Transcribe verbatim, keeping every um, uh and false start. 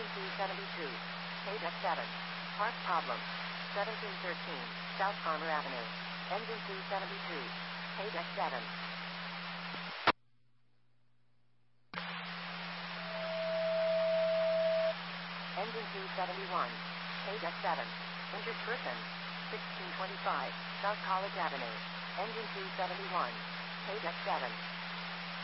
Engine two seventy-two. Page F seven. Park problem. seventeen thirteen. South Palmer Avenue. Engine two seventy-two. Page F seven. Engine two seventy-one. Page F seven. Injured person. sixteen twenty-five. South College Avenue. Engine two seventy-one. Page F seven.